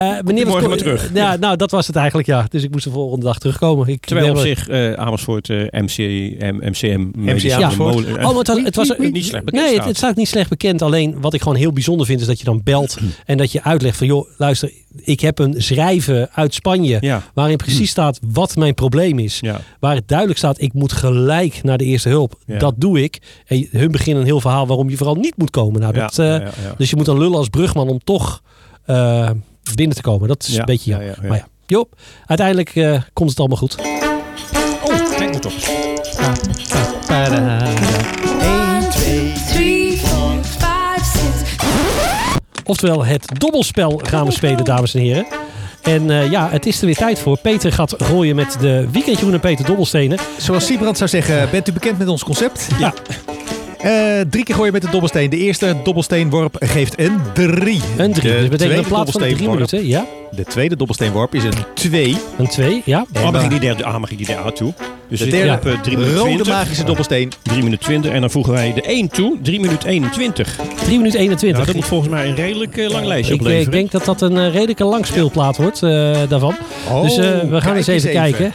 Meneer morgen maar terug. Ja, nou, dat was het eigenlijk, ja. Dus ik moest de volgende dag terugkomen. Terwijl op zich Amersfoort MCM Amersfoort. Maar het was niet slecht bekend. Nee, het staat niet slecht bekend. Alleen wat ik gewoon heel bijzonder vind is dat je dan belt en dat je uitlegt van joh, luister, ik heb een schrijven uit Spanje waarin precies staat wat mijn probleem is. Ja. Waar het duidelijk staat, ik moet gelijk naar de eerste hulp. Ja. Dat doe ik. En hun beginnen een heel verhaal waarom je vooral niet moet komen. Nou, dus je moet dan lullen als brugman om toch binnen te komen. Dat is een beetje jammer. Maar ja, joh, uiteindelijk komt het allemaal goed. Oh, kijk maar toch. 1, 2, 3, 4, 5, 6. Oftewel, het dobbelspel gaan we spelen, dames en heren. En het is er weer tijd voor. Peter gaat gooien met de Weekendjeroen en Peter dobbelstenen. Zoals Siebrand zou zeggen, bent u bekend met ons concept? Ja. 3 keer gooien met de dobbelsteen. De eerste dobbelsteenworp geeft een 3. Een 3. Dus betekent een plaats van 3 minuten. Ja. De tweede dobbelsteenworp is een 2. Een 2, ja. Mag ik die derde A toe? Dus de derde op 3 minuten 20. Rode magische dobbelsteen. 3 minuten 20. En dan voegen wij de 1 toe. 3 minuten 21. 3 minuten 21. Nou, dat moet volgens mij een redelijk lang lijstje opleveren. Ik denk dat dat een redelijke langspeelplaat wordt daarvan. Oh, dus we gaan eens even kijken.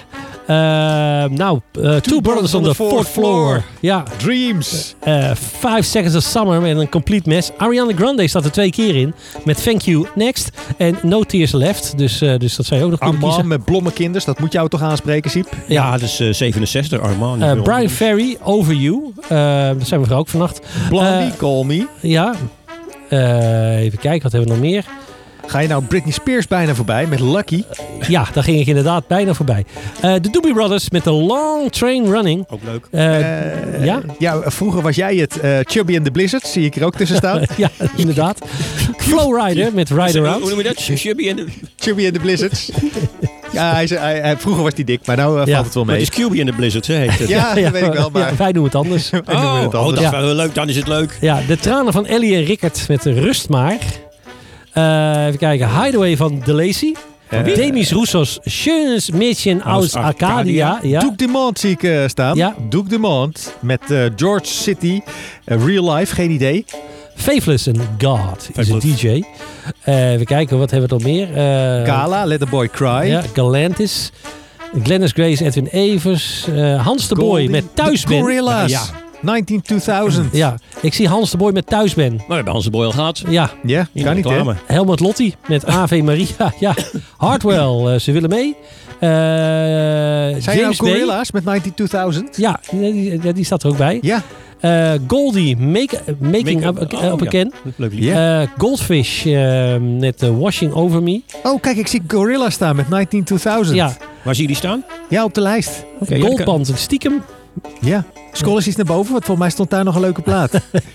Two Brothers on the Fourth Floor. Ja. Dreams. 5 Seconds of Summer met een complete mess. Ariana Grande staat er 2 keer in. Met Thank You Next. En No Tears Left. Dus dat zou je ook nog kunnen kiezen. Armand met Blommekinders. Dat moet jou toch aanspreken, Siep? Ja, dus 67. Armand. Brian Ferry, Over You. Dat zijn we ook vannacht. Blondie, Call Me. Ja. Even kijken, wat hebben we nog meer? Ga je nou Britney Spears bijna voorbij met Lucky? Ja, daar ging ik inderdaad bijna voorbij. De Doobie Brothers met The Long Train Running. Ook leuk. Ja, vroeger was jij het Chubby and the Blizzards. Zie ik er ook tussen staan. Ja, inderdaad. Flowrider met Ride Around. Hoe noem je dat? Chubby and the Blizzards. Ja, vroeger was hij dik, maar nou valt het wel mee. Het is QB and the Blizzards, heet het. Ja, dat weet ik wel. Maar wij doen het anders. Dat is wel leuk. Dan is het leuk. Ja, de tranen van Ellie en Rickert met Rust maar. Even kijken. Hideaway van De Lacy. Demis Roussos Schönes Mädchen aus Arcadia. Ja. Duke Dumont zie ik staan. Ja. Duke Dumont met George City. Real Life, geen idee. Faithless and God is een DJ. Even kijken, wat hebben we nog meer? Gala, Let the Boy Cry. Ja, Galantis. Glennis Grace, Edwin Evers. Hans de Boy met Thuis Ben. Gorilla's. Ja. 19-2000. Ja, ik zie Hans de Boy met Thuis Ben. Maar we hebben Hans de Boy al gehad. Ja, kan niet hè? Helmut Lotti met Ave Maria. Ja, Hardwell, ze willen mee. Zijn nou Gorilla's met 19-2000? Ja, die staat er ook bij. Ja. Goldie, Making Up Again. Goldfish met Washing Over Me. Oh, kijk, ik zie Gorilla staan met 19-2000. Ja. Waar zie je die staan? Ja, op de lijst. Goldband, stiekem. Ja. Scroll eens iets naar boven, want volgens mij stond daar nog een leuke plaat.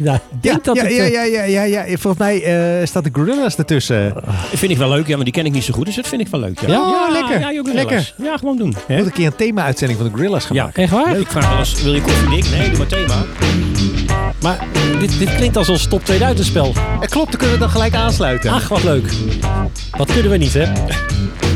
Ja. Volgens mij staat de Gorillaz ertussen. Dat vind ik wel leuk, ja, maar die ken ik niet zo goed, dus dat vind ik wel leuk. Ja, lekker. Ja, lekker. Ja, gewoon doen. Je moet een keer een thema-uitzending van de Gorillaz gaan maken. Echt waar? Ik vraag wel eens, wil je koffie dik? Nee, doe maar thema. Maar dit klinkt als ons top 2000 spel. Klopt, dan kunnen we dan gelijk aansluiten. Ach, wat leuk. Wat kunnen we niet, hè?